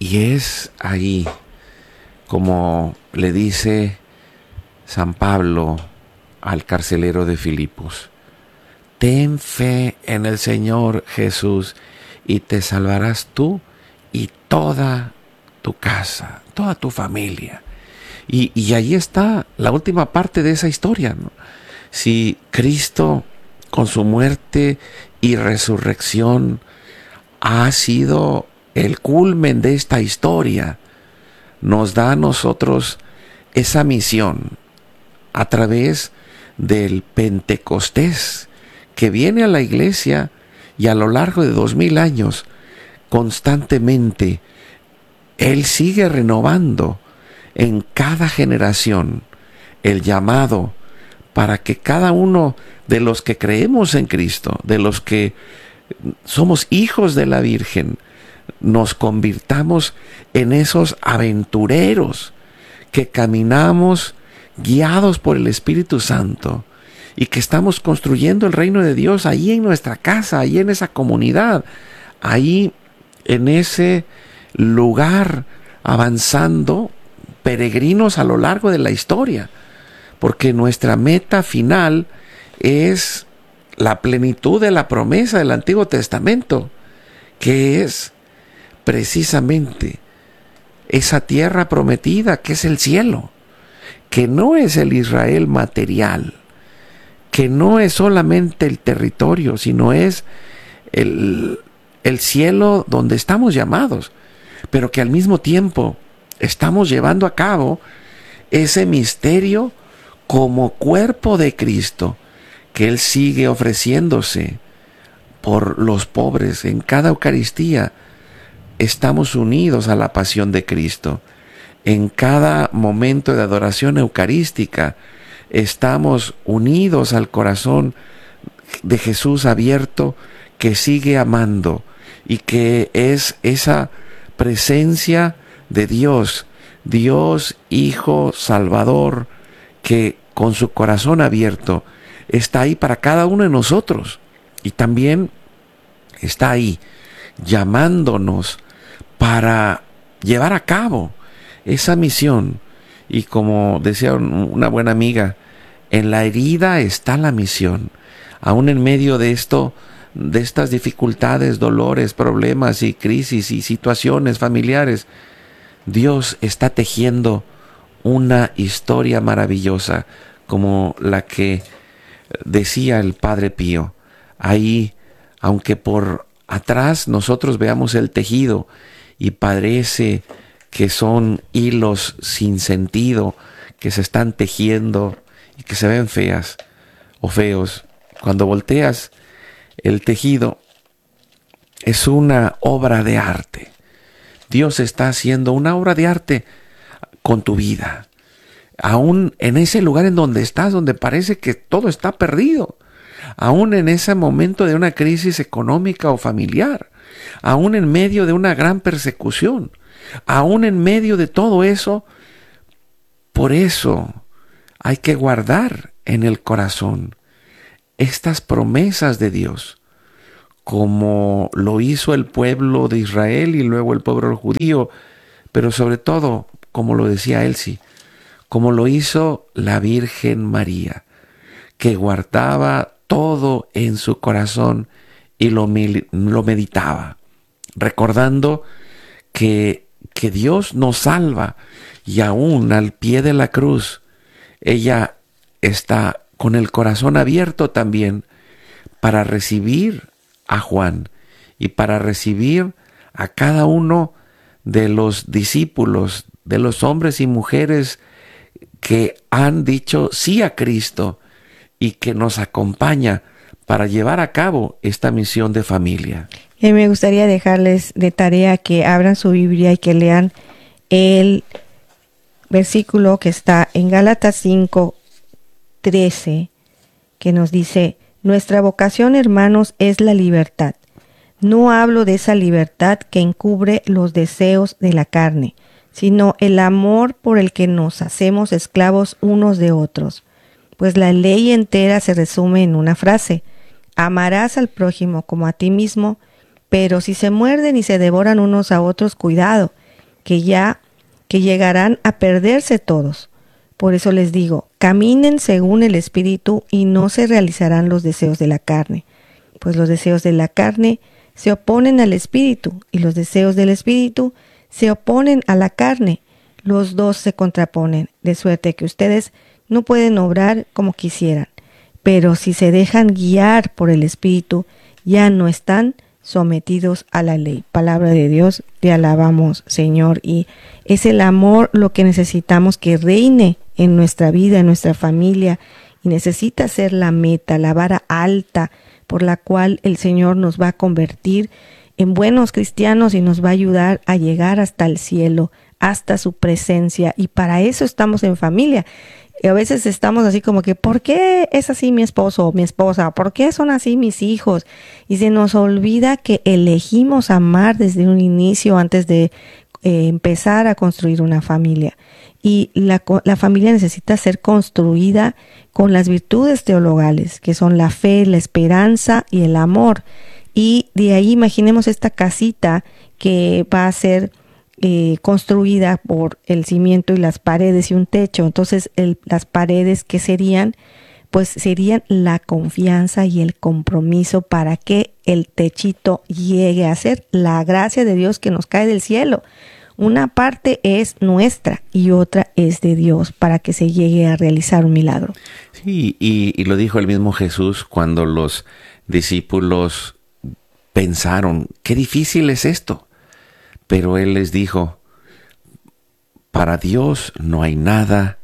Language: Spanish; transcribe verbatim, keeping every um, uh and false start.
y es ahí como le dice San Pablo al carcelero de Filipos: ten fe en el Señor Jesús y te salvarás tú y toda tu casa, toda tu familia. Y, y ahí está la última parte de esa historia, ¿no? Si Cristo, con su muerte y resurrección, ha sido el culmen de esta historia, nos da a nosotros esa misión a través del Pentecostés, que viene a la iglesia y a lo largo de dos mil años, constantemente, Él sigue renovando en cada generación el llamado para que cada uno de los que creemos en Cristo, de los que somos hijos de la Virgen, nos convirtamos en esos aventureros que caminamos guiados por el Espíritu Santo y que estamos construyendo el reino de Dios ahí en nuestra casa, ahí en esa comunidad, ahí en ese lugar, avanzando, peregrinos a lo largo de la historia, porque nuestra meta final es la plenitud de la promesa del Antiguo Testamento, que es precisamente esa tierra prometida, que es el cielo, que no es el Israel material, que no es solamente el territorio, sino es el, el cielo donde estamos llamados, pero que al mismo tiempo estamos llevando a cabo ese misterio como cuerpo de Cristo, que Él sigue ofreciéndose por los pobres. En cada Eucaristía estamos unidos a la pasión de Cristo. En cada momento de adoración eucarística estamos unidos al corazón de Jesús abierto, que sigue amando y que es esa presencia de Dios, Dios Hijo Salvador, que con su corazón abierto está ahí para cada uno de nosotros, y también está ahí llamándonos para llevar a cabo esa misión. Y como decía una buena amiga, en la herida está la misión. Aún en medio de esto, de estas dificultades, dolores, problemas y crisis y situaciones familiares, Dios está tejiendo una historia maravillosa, como la que decía el Padre Pío. Ahí, aunque por atrás nosotros veamos el tejido y parece que son hilos sin sentido, que se están tejiendo y que se ven feas o feos, cuando volteas el tejido, es una obra de arte. Dios está haciendo una obra de arte con tu vida. Aún en ese lugar en donde estás, donde parece que todo está perdido, aún en ese momento de una crisis económica o familiar, aún en medio de una gran persecución, aún en medio de todo eso, por eso hay que guardar en el corazón estas promesas de Dios, como lo hizo el pueblo de Israel y luego el pueblo judío, pero sobre todo, como lo decía Elsie, como lo hizo la Virgen María, que guardaba todo en su corazón y lo, lo meditaba, recordando que, que Dios nos salva, y aún al pie de la cruz, ella está con el corazón abierto también para recibir a Juan y para recibir a cada uno de los discípulos, de los hombres y mujeres que han dicho sí a Cristo y que nos acompaña para llevar a cabo esta misión de familia. Y me gustaría dejarles de tarea que abran su Biblia y que lean el versículo que está en Gálatas cinco trece, que nos dice: nuestra vocación, hermanos, es la libertad. No hablo de esa libertad que encubre los deseos de la carne, sino el amor por el que nos hacemos esclavos unos de otros. Pues la ley entera se resume en una frase: amarás al prójimo como a ti mismo. Pero si se muerden y se devoran unos a otros, cuidado, que ya que llegarán a perderse todos. Por eso les digo, caminen según el Espíritu y no se realizarán los deseos de la carne, pues los deseos de la carne se oponen al Espíritu y los deseos del Espíritu se oponen a la carne. Los dos se contraponen, de suerte que ustedes no pueden obrar como quisieran. Pero si se dejan guiar por el Espíritu, ya no están sometidos a la ley. Palabra de Dios, te alabamos, Señor. Y es el amor lo que necesitamos que reine en nuestra vida, en nuestra familia. Y necesita ser la meta, la vara alta por la cual el Señor nos va a convertir en buenos cristianos y nos va a ayudar a llegar hasta el cielo, hasta su presencia. Y para eso estamos en familia. Y a veces estamos así como que, ¿por qué es así mi esposo o mi esposa? ¿Por qué son así mis hijos? Y se nos olvida que elegimos amar desde un inicio antes de eh, empezar a construir una familia. Y la, la familia necesita ser construida con las virtudes teologales, que son la fe, la esperanza y el amor. Y de ahí imaginemos esta casita que va a ser Eh, construida por el cimiento y las paredes y un techo. Entonces el, las paredes que serían, pues serían la confianza y el compromiso para que el techito llegue a ser la gracia de Dios que nos cae del cielo. Una parte es nuestra y otra es de Dios para que se llegue a realizar un milagro. Sí, y, y lo dijo el mismo Jesús cuando los discípulos pensaron, qué difícil es esto. Pero Él les dijo, para Dios no hay nada